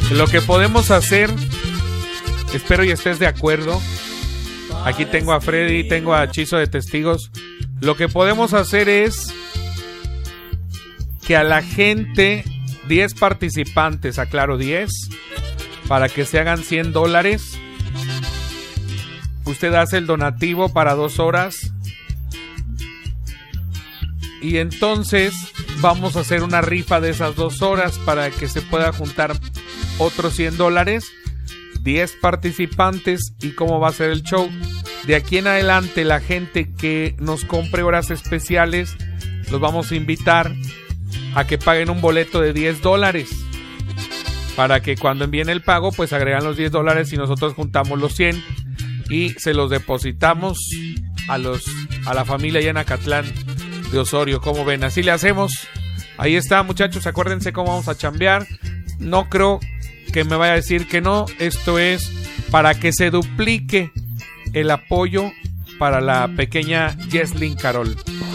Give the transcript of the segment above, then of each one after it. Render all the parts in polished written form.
Lo que podemos hacer, espero y estés de acuerdo. Aquí tengo a Freddy, tengo a Chizo de testigos. Lo que podemos hacer es que a la gente, 10 participantes, aclaro 10, para que se hagan $100. Usted hace el donativo para 2 horas. Y entonces vamos a hacer una rifa de esas 2 horas para que se pueda juntar otros $100. 10 participantes. ¿Y cómo va a ser el show? De aquí en adelante, la gente que nos compre horas especiales, los vamos a invitar a que paguen un boleto de $10. Para que cuando envíen el pago, pues agregan los $10 y nosotros juntamos los 100 y se los depositamos a la familia allá en Acatlán de Osorio. ¿Cómo ven? Así le hacemos. Ahí está, muchachos, acuérdense cómo vamos a chambear. No creo que me vaya a decir que no. Esto es para que se duplique el apoyo para la pequeña Jesslyn Carol.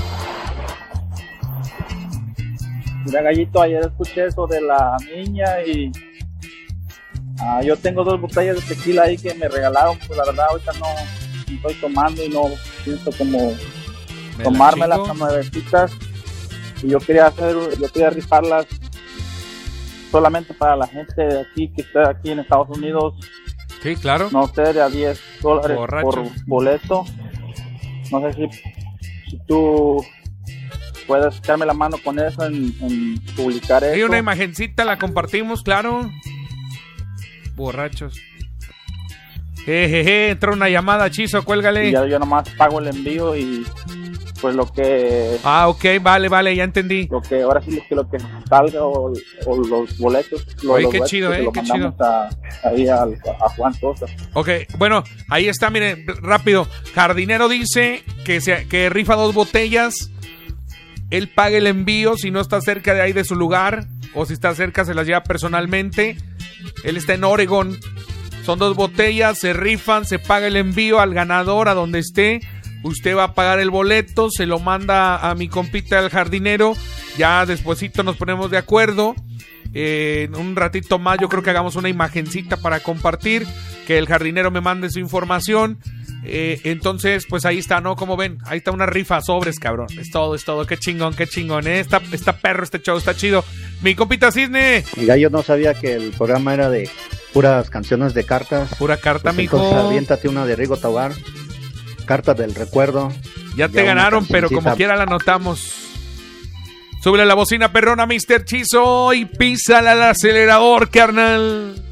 Mira, Gallito, ayer escuché eso de la niña y yo tengo 2 botellas de tequila ahí que me regalaron. Pues la verdad ahorita no estoy tomando y no pienso como tomármelas tan nuevecitas, y yo quería rifarlas solamente para la gente de aquí que está aquí en Estados Unidos. Sí, claro. No sé, de a $10 por boleto. No sé si tú puedes echarme la mano con eso en publicar eso. Hay una imagencita, la compartimos, claro. Borrachos. Entró una llamada, Chizo, cuélgale. Y yo nomás pago el envío y pues lo que... ok, vale, ya entendí. Lo que ahora sí lo que salga o los boletos. Oye, qué chido, qué chido. Ahí a Juan Sosa. Ok, bueno, ahí está, miren, rápido. Jardinero dice que rifa 2 botellas. Él paga el envío si no está cerca de ahí de su lugar, o si está cerca se las lleva personalmente. Él está en Oregon. Son 2 botellas, se rifan, se paga el envío al ganador a donde esté. Usted va a pagar el boleto, se lo manda a mi compita el jardinero. Ya despuesito nos ponemos de acuerdo. En un ratito más yo creo que hagamos una imagencita para compartir, que el jardinero me mande su información. Entonces pues ahí está, ¿no? Como ven, ahí está una rifa, sobres, cabrón. Es todo, qué chingón, está perro este show, está chido. Mi compita Cisne. Mira, yo no sabía que el programa era de puras canciones de cartas. Pura carta, pues mijo. Entonces aviéntate una de Rigo Tobar, Cartas del Recuerdo. Ya te ganaron, pero como quiera la anotamos. Súbele la bocina, perrona, Mr. Chizo, y písala al acelerador, carnal.